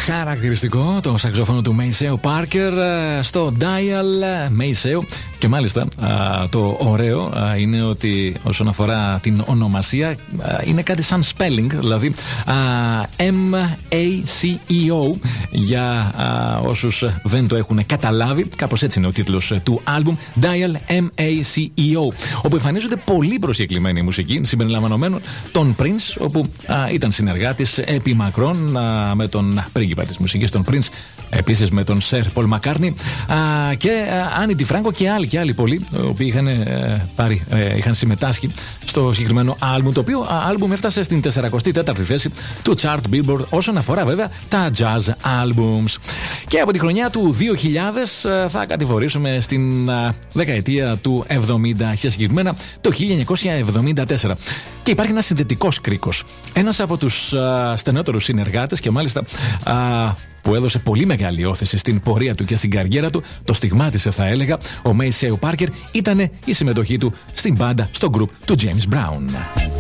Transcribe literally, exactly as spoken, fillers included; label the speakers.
Speaker 1: Χαρακτηριστικό το σαξοφόνο του Maceo Parker στο Dial Maceo. Και μάλιστα το ωραίο είναι ότι όσον αφορά την ονομασία είναι κάτι σαν spelling, δηλαδή εμ έι σι ι ο για όσους δεν το έχουν καταλάβει. Κάπως έτσι είναι ο τίτλος του άλμπουμ, Dial εμ έι σι ι ο, όπου εμφανίζονται πολύ προσκεκλημένοι μουσικοί συμπεριλαμβανομένων τον Prince, όπου ήταν συνεργάτης επί μακρόν με τον πρίγκιπα της μουσικής, τον Prince, επίσης με τον Sir Paul McCartney και Άννη Φράγκο και άλλοι και άλλοι πολλοί, οι οποίοι είχαν, ε, πάρει, ε, είχαν συμμετάσχει στο συγκεκριμένο άλμπουμ, το οποίο άλμπουμ έφτασε στην σαράντα τέταρτη θέση του chart Billboard όσον αφορά βέβαια τα jazz albums. Και από τη χρονιά του δύο χιλιάδες ε, θα κατηφορήσουμε στην ε, δεκαετία του εβδομήντα και συγκεκριμένα το χίλια εννιακόσια εβδομήντα τέσσερα. Και υπάρχει ένας συνδετικός κρίκος. Ένας από τους ε, στενότερους συνεργάτες και μάλιστα ε, που έδωσε πολύ μεγάλη όθεση στην πορεία του και στην καριέρα του, το στιγμάτισε θα έλεγα, ο Maceo Parker, ήταν η συμμετοχή του στην μπάντα, στο group του James Brown.